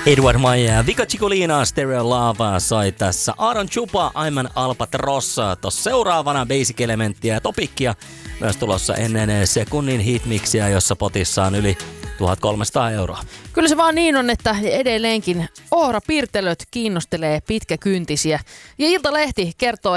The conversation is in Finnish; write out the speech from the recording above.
Edward Maija ja Vika Cicolina Stereo Lava sai tässä Aaron Chupa, Ayman Albatros. Tossa seuraavana Basic Elementtiä ja Topikkia myös tulossa ennen sekunnin hitmixiä, jossa potissa on yli 1300 euroa. Kyllä se vaan niin on, että edelleenkin Oora Pirtelöt kiinnostelee pitkäkyntisiä. Ja Iltalehti kertoo,